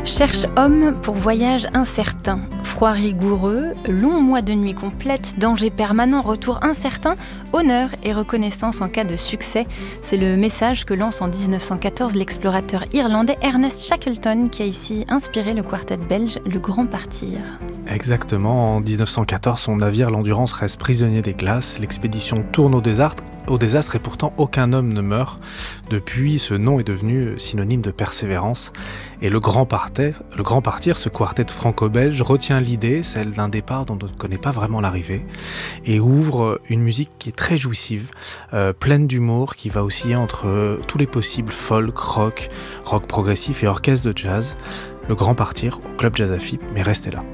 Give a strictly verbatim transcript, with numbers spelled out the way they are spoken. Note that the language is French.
Cherche homme pour voyage incertain, froid rigoureux, long mois de nuit complète, danger permanent, retour incertain, honneur et reconnaissance en cas de succès. C'est le message que lance en dix-neuf cent quatorze l'explorateur irlandais Ernest Shackleton qui a ici inspiré le quartet belge Le Grand Partir. Exactement, en dix-neuf cent quatorze, son navire l'Endurance reste prisonnier des glaces, l'expédition tourne au désastre, au désastre et pourtant aucun homme ne meurt. Depuis, ce nom est devenu synonyme de persévérance. Et le Grand Partir, le Grand Partir, ce quartet franco-belge, retient l'idée, celle d'un départ dont on ne connaît pas vraiment l'arrivée, et ouvre une musique qui est très jouissive, euh, pleine d'humour, qui va osciller entre euh, tous les possibles folk, rock, rock progressif et orchestre de jazz. Le Grand Partir au Club Jazz Afib, mais restez là.